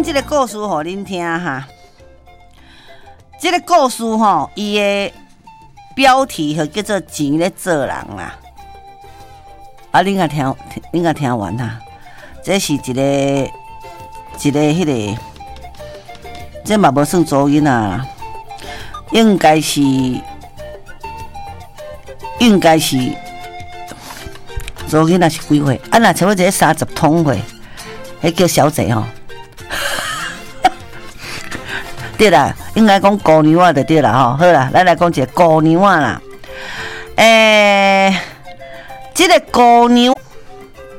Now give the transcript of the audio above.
讲这个故事互恁听哈。这个故事吼，伊的标题就叫做“钱咧做人”啦。啊，恁甲听完啦。这是一个迄个，这嘛无算祖囡啦，应该是祖囡仔是几岁？啊，若差不多30通岁，迄叫小姐吼。对啦，应该讲姑娘仔就对啦吼。好啦，咱来讲一个姑娘仔啦。这个姑娘